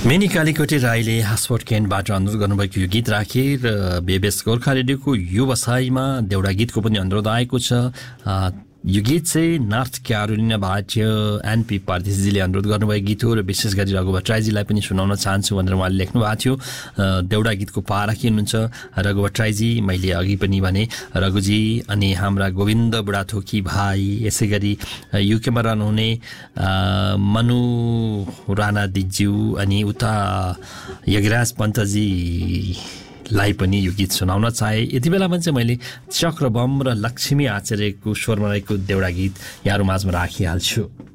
Mini कालीकोटी राईले हासपोर्ट क्यानबाट अनुरोध गर्नुभएको यो गीत राखे र बेबेस गोर्खा रेडियोको व्यवसायमा देउडा गीतको पनि अनुरोध आएको छ। यो गीत चाहिँ नर्थ क्यारोलिनाबाट एनपी परदेशीजीले अनुरोध गर्नुभएको गीत हो र विशेष गरी रघु भट्टराईजीलाई पनि सुनाउन चाहन्छु भनेर उहाँले लेख्नु भएको थियो। देउडा गीतको पारा के हुनुहुन्छ रघु भट्टराईजी, मैले अघि पनि भने रघुजी अनि हाम्रा गोविन्द बुढाथोकी भाइ, यसै गरी युकेमा रहनुहुने मनु राणा दिज्यू अनि उता यज्ञराज पन्तजी लाई पनि यो गीत सुनाउन चाहे। यति बेलामा चाहिँ मैले चक्रबम र लक्ष्मी आचार्यको स्वरमा रहेको देउडा गीत यहाँहरू माझमा राखिहाल्छु।